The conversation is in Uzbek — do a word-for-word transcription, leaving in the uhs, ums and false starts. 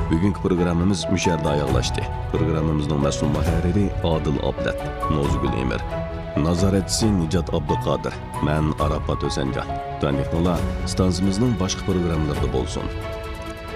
Bugungi programmamiz musharda oyoqlashdi. Programmamizning mas'ul muharriri Odil Ablat, Nozgul Emir, nazoratchisi Nijat Abduqodir, men Arafat O'sanjon. Tanixnolar stansiyamizning boshqa programmalarida bo'lsin.